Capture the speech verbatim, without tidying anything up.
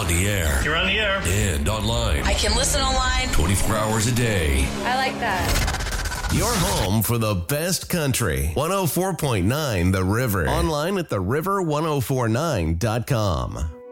On the air. You're on the air. And online. I can listen online. twenty-four hours a day. I like that. Your home for the best country. one oh four point nine The River. Online at the river ten forty-nine dot com.